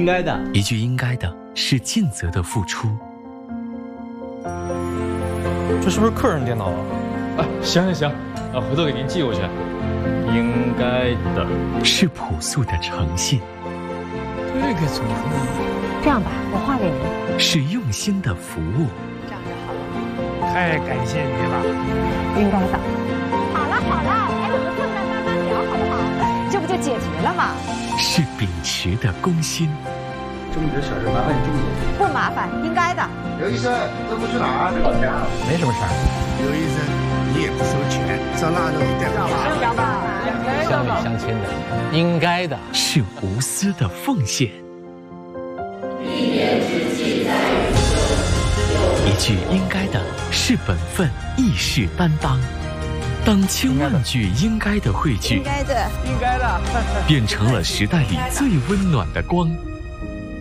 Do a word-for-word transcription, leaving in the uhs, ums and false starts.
该的。 一句应该的是尽责的付出。 这是不是客人电脑啊？ 啊，行行行，啊，回头给您寄过去。应该的是朴素的诚信。 这个怎么会？ 这样吧，我画给您。 是用心的服务。 这样就好了。 太感谢你了。 应该的。好了好了，哎，我们坐那慢慢聊好不好？这不就解决了吗？ 是秉持的公心。 这么点小事麻烦你重点。 不麻烦，应该的。 刘医生，这不去哪儿？找钱啊？ 没什么事儿。 刘医生，你也不收钱，这腊肉对吧？ 乡里乡亲的，应该的是无私的奉献。一句应该的是本分，义士担当。当千万句应该的汇聚， 应该的， 应该的， 变成了时代里最温暖的光。